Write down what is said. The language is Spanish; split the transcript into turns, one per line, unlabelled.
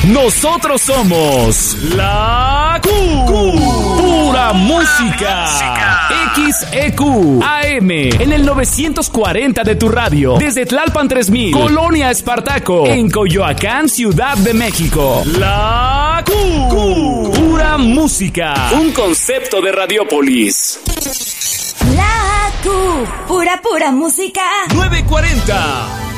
Nosotros somos la Pura Música. XEQ AM en el 940 de tu radio. Desde Tlalpan 3000, Colonia Espartaco, en Coyoacán, Ciudad de México. La Pura Música. Un concepto de Radiopolis.
La Pura música.
940.